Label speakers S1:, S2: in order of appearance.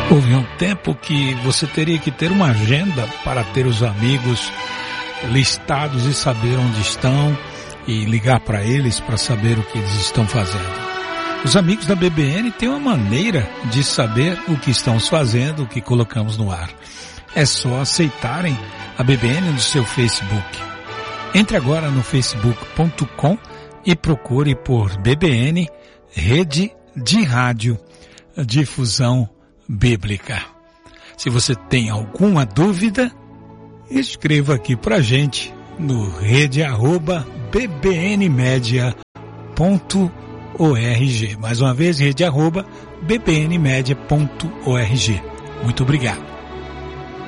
S1: Houve um tempo que você teria que ter uma agenda para ter os amigos listados e saber onde estão e ligar para eles para saber o que eles estão fazendo. Os amigos da BBN têm uma maneira de saber o que estamos fazendo, o que colocamos no ar. É só aceitarem a BBN no seu Facebook. Entre agora no facebook.com e procure por BBN Rede de Rádio Difusão Bíblica. Se você tem alguma dúvida, escreva aqui pra gente no rede@bbnmedia.org. Mais uma vez, rede@bbnmedia.org. Muito obrigado.